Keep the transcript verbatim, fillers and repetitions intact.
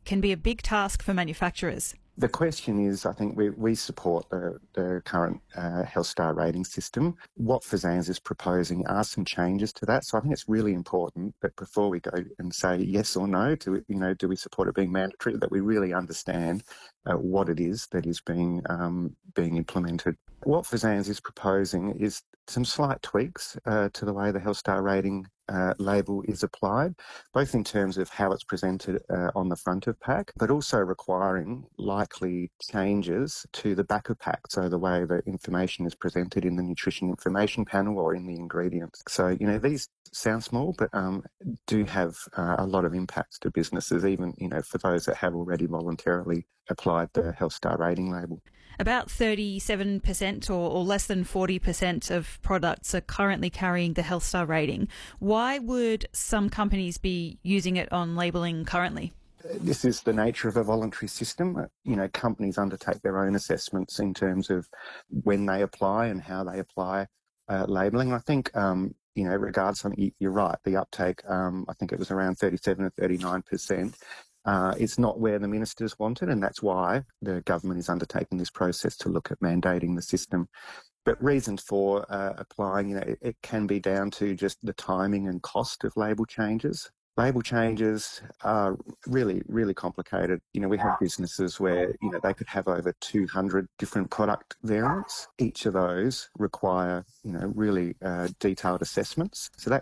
can be a big task for manufacturers. The question is, I think we, we support the, the current uh, Health Star rating system. What Fsanz is proposing are some changes to that. So I think it's really important that before we go and say yes or no to, you know, do we support it being mandatory, that we really understand uh, what it is that is being um, being implemented. What Fsanz is proposing is some slight tweaks uh, to the way the Health Star rating uh, label is applied, both in terms of how it's presented uh, on the front of pack, but also requiring likely changes to the back of pack, so the way the information is presented in the nutrition information panel or in the ingredients. So, you know, these sound small, but um, do have uh, a lot of impacts to businesses, even, you know, for those that have already voluntarily applied the Health Star rating label. About thirty-seven percent or, or less than forty percent of products are currently carrying the Health Star rating. Why would some companies be using it on labelling currently? This is the nature of a voluntary system. You know, companies undertake their own assessments in terms of when they apply and how they apply uh, labelling. I think, um, you know, regardless, I mean, you're right, the uptake, um, I think it was around thirty-seven or thirty-nine percent. Uh, it's not where the ministers wanted, and that's why the government is undertaking this process to look at mandating the system. But reasons for uh, applying, you know, it, it can be down to just the timing and cost of label changes. Label changes are really, really complicated. You know, we have businesses where, you know, they could have over two hundred different product variants. Each of those require, you know, really uh, detailed assessments. So that